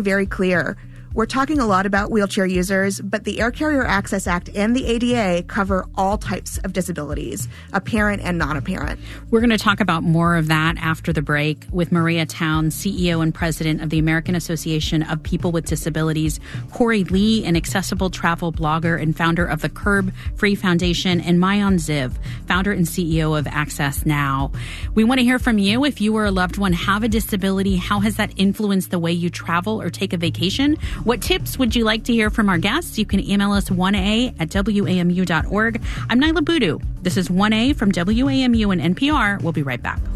very clear. We're talking a lot about wheelchair users, but the Air Carrier Access Act and the ADA cover all types of disabilities, apparent and non-apparent. We're going to talk about more of that after the break with Maria Town, CEO and president of the American Association of People with Disabilities, Corey Lee, an accessible travel blogger and founder of the Curb Free Foundation, and Maayan Ziv, founder and CEO of Access Now. We want to hear from you. If you or a loved one have a disability, how has that influenced the way you travel or take a vacation? What tips would you like to hear from our guests? You can email us 1a@wamu.org. I'm Nyla Boodoo. This is 1A from WAMU and NPR. We'll be right back.